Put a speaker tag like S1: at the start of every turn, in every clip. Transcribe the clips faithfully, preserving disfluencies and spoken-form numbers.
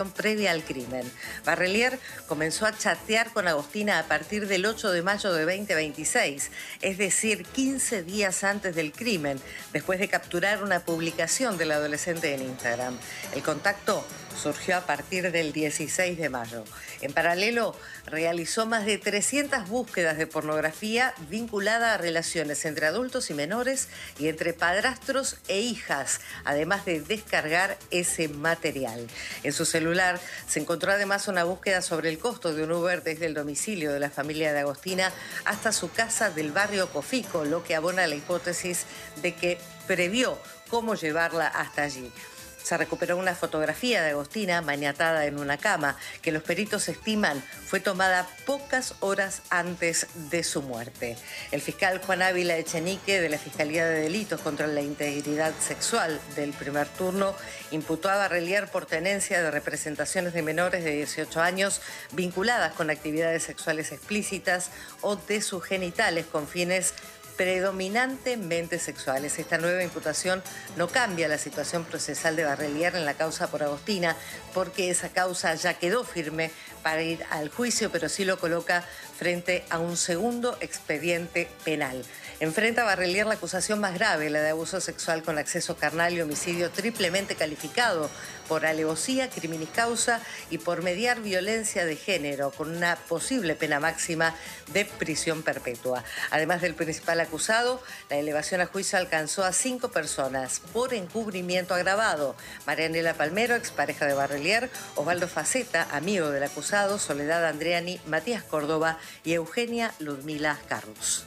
S1: previa al crimen. Barrelier comenzó a chatear con Agostina a partir del ocho de mayo de veinte veintiséis, es decir, quince días antes del crimen, después de capturar una publicación del adolescente en Instagram. El contacto surgió a partir del dieciséis de mayo. En paralelo, realizó más de trescientas búsquedas de pornografía vinculada a relaciones entre adultos y menores y entre padrastros e hijas, además de descargar ese material. En su celular se encontró además una búsqueda sobre el costo de un Uber desde el domicilio de la familia de Agostina hasta su casa del barrio Cofico, lo que abona la hipótesis de que previó cómo llevarla hasta allí. Se recuperó una fotografía de Agostina maniatada en una cama que los peritos estiman fue tomada pocas horas antes de su muerte. El fiscal Juan Ávila Echenique de la Fiscalía de Delitos contra la Integridad Sexual del primer turno imputó a Barrelier por tenencia de representaciones de menores de dieciocho años vinculadas con actividades sexuales explícitas o de sus genitales con fines predominantemente sexuales. Esta nueva imputación no cambia la situación procesal de Barrelier en la causa por Agostina, porque esa causa ya quedó firme para ir al juicio, pero sí lo coloca frente a un segundo expediente penal. Enfrenta a Barrelier la acusación más grave, la de abuso sexual con acceso carnal y homicidio triplemente calificado por alevosía, criminis causa y por mediar violencia de género, con una posible pena máxima de prisión perpetua. Además del principal acusado, la elevación a juicio alcanzó a cinco personas por encubrimiento agravado: Marianela Palmero, expareja de Barrelier; Osvaldo Faceta, amigo del acusado; Soledad Andreani, Matías Córdoba y Eugenia Ludmila Carrus.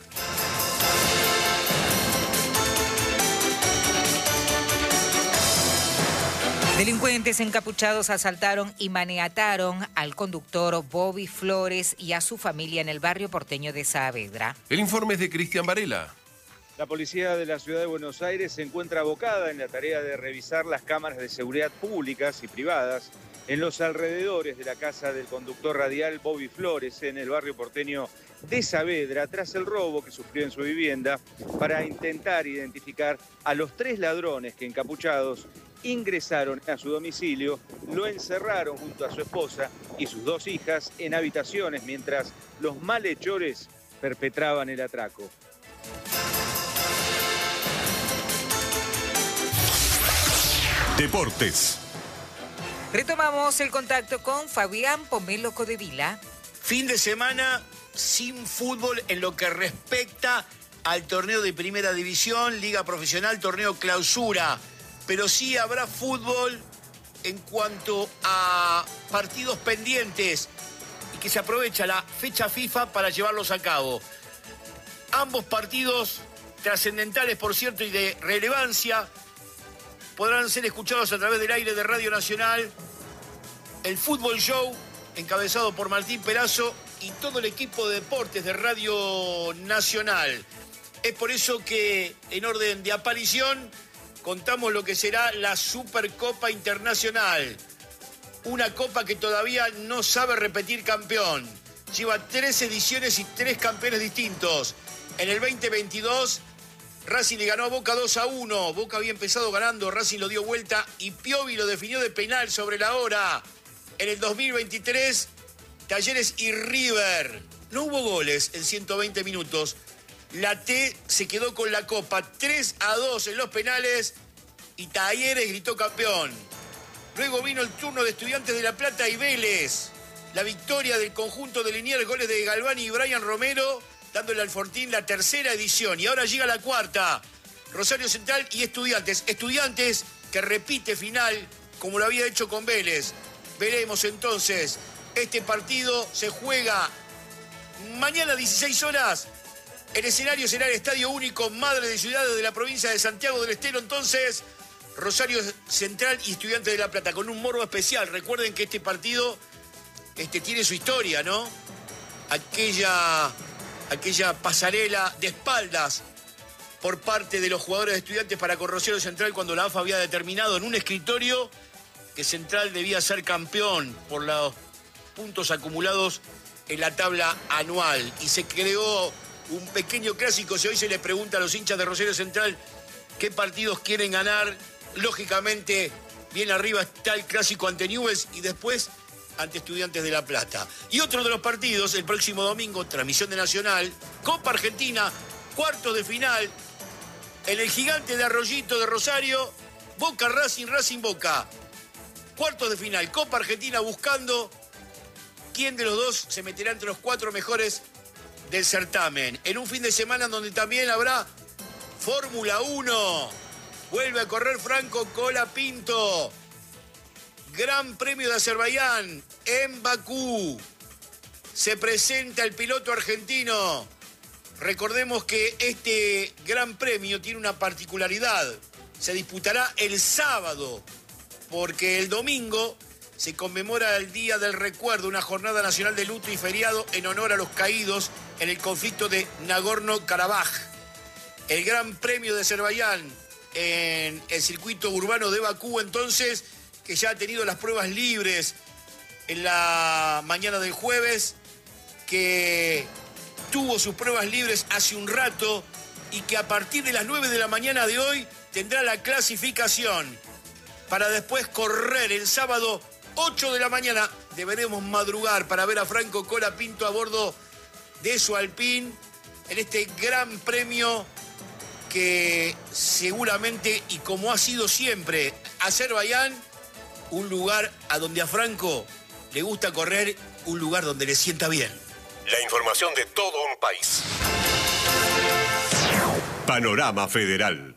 S2: Delincuentes encapuchados asaltaron y maniataron al conductor Bobby Flores y a su familia en el barrio porteño de Saavedra.
S3: El informe es de Cristian Varela.
S4: La policía de la ciudad de Buenos Aires se encuentra abocada en la tarea de revisar las cámaras de seguridad públicas y privadas en los alrededores de la casa del conductor radial Bobby Flores en el barrio porteño de Saavedra, tras el robo que sufrió en su vivienda, para intentar identificar a los tres ladrones que, encapuchados, ingresaron a su domicilio, lo encerraron junto a su esposa y sus dos hijas en habitaciones mientras los malhechores perpetraban el atraco.
S3: Deportes.
S2: Retomamos el contacto con Fabián Pomelo Codevila.
S5: Fin de semana sin fútbol en lo que respecta al torneo de Primera División, Liga Profesional, torneo clausura. Pero sí habrá fútbol en cuanto a partidos pendientes y que se aprovecha la fecha FIFA para llevarlos a cabo. Ambos partidos trascendentales, por cierto, y de relevancia, podrán ser escuchados a través del aire de Radio Nacional. El Fútbol Show, encabezado por Martín Perazo y todo el equipo de deportes de Radio Nacional. Es por eso que, en orden de aparición, contamos lo que será la Supercopa Internacional. Una copa que todavía no sabe repetir campeón. Lleva tres ediciones y tres campeones distintos. En el veinte veintidós, Racing le ganó a Boca dos a uno. Boca había empezado ganando, Racing lo dio vuelta y Piovi lo definió de penal sobre la hora. En el dos mil veintitrés, Talleres y River. No hubo goles en ciento veinte minutos. La T se quedó con la copa tres a dos en los penales y Talleres gritó campeón. Luego vino el turno de Estudiantes de La Plata y Vélez. La victoria del conjunto de Liniers, goles de Galvani y Brian Romero, dándole al Fortín la tercera edición. Y ahora llega la cuarta. Rosario Central y Estudiantes. Estudiantes que repite final como lo había hecho con Vélez. Veremos entonces. Este partido se juega mañana dieciséis horas. El escenario será el Estadio Único Madre de Ciudades de la provincia de Santiago del Estero. Entonces, Rosario Central y Estudiantes de La Plata, con un morbo especial. Recuerden que este partido este, tiene su historia, ¿no? Aquella, aquella pasarela de espaldas por parte de los jugadores de Estudiantes para con Rosario Central cuando la A F A había determinado en un escritorio que Central debía ser campeón por los puntos acumulados en la tabla anual. Y se creó un pequeño clásico. Si hoy se le pregunta a los hinchas de Rosario Central qué partidos quieren ganar, lógicamente Bien arriba está el clásico ante Newell's y después ante Estudiantes de La Plata. Y otro de los partidos, el próximo domingo, transmisión de Nacional, Copa Argentina, cuartos de final, en el Gigante de Arroyito de Rosario, Boca Racing, Racing Boca. Cuartos de final, Copa Argentina buscando quién de los dos se meterá entre los cuatro mejores del certamen. En un fin de semana donde también habrá Fórmula uno. Vuelve a correr Franco Colapinto. Gran Premio de Azerbaiyán en Bakú. Se presenta el piloto argentino. Recordemos que este Gran Premio tiene una particularidad. Se disputará el sábado, porque el domingo se conmemora el Día del Recuerdo, una jornada nacional de luto y feriado en honor a los caídos en el conflicto de Nagorno-Karabaj. El Gran Premio de Azerbaiyán en el circuito urbano de Bakú, entonces, que ya ha tenido las pruebas libres en la mañana del jueves, que tuvo sus pruebas libres hace un rato y que a partir de las nueve de la mañana de hoy tendrá la clasificación para después correr el sábado ocho de la mañana. Deberemos madrugar para ver a Franco Colapinto a bordo de su Alpine en este Gran Premio que seguramente, y como ha sido siempre, Azerbaiyán, un lugar a donde a Franco le gusta correr, un lugar donde le sienta bien.
S6: La información de todo un país. Panorama Federal.